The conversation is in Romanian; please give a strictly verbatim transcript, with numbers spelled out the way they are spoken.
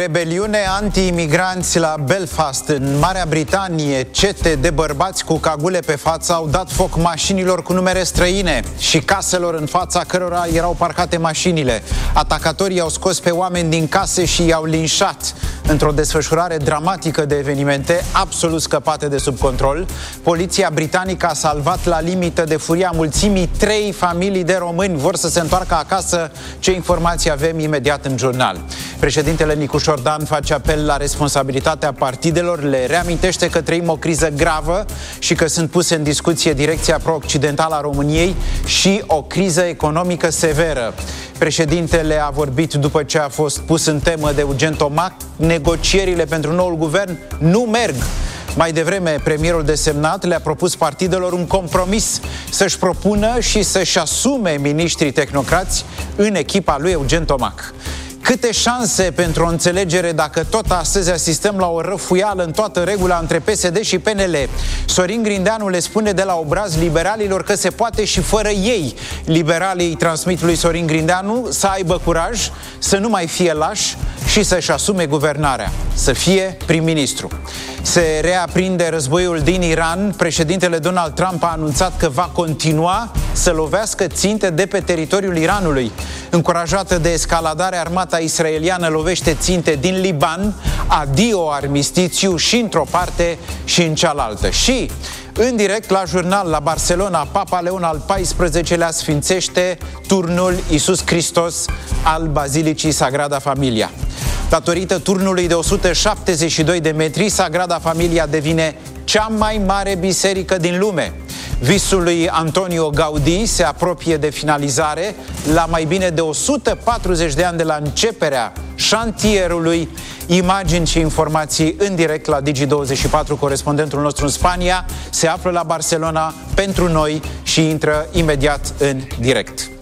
Rebeliune anti-imigranți la Belfast, în Marea Britanie. Cete de bărbați cu cagule pe față au dat foc mașinilor cu numere străine și caselor în fața cărora erau parcate mașinile. Atacatorii au scos pe oameni din case și i-au linșat. Într-o desfășurare dramatică de evenimente absolut scăpate de sub control, poliția britanică a salvat la limită de furia mulțimii trei familii de români. Vor să se întoarcă acasă. Ce informații avem imediat în jurnal. Președintele Nicușor Dan face apel la responsabilitatea partidelor, le reamintește că trăim o criză gravă și că sunt puse în discuție direcția pro-occidentală a României și o criză economică severă. Președintele a vorbit după ce a fost pus în temă de Urgentomac. Negocierile pentru noul guvern nu merg. Mai devreme, premierul desemnat le-a propus partidelor un compromis, să-și propună și să-și asume miniștrii tehnocrați în echipa lui Urgentomac. Câte șanse pentru o înțelegere dacă tot astăzi asistăm la o răfuială în toată regula între P S D și P N L? Sorin Grindeanu le spune de la obraz liberalilor că se poate și fără ei. Liberalii îi transmit lui Sorin Grindeanu să aibă curaj, să nu mai fie lași și să-și asume guvernarea, să fie prim-ministru. Se reaprinde războiul din Iran. Președintele Donald Trump a anunțat că va continua să lovească ținte de pe teritoriul Iranului. Încurajată de escaladare, armata israeliană lovește ținte din Liban. Adio armistițiu și într-o parte și în cealaltă. Și în direct la jurnal la Barcelona, Papa Leon al paisprezecelea sfințește turnul Iisus Hristos al Bazilicii Sagrada Familia. Datorită turnului de o sută șaptezeci și doi de metri, Sagrada Familia devine cea mai mare biserică din lume. Visul lui Antonio Gaudí se apropie de finalizare la mai bine de o sută patruzeci de ani de la începerea șantierului. Imagini și informații în direct la Digi douăzeci și patru. Corespondentul nostru în Spania se află la Barcelona pentru noi și intră imediat în direct.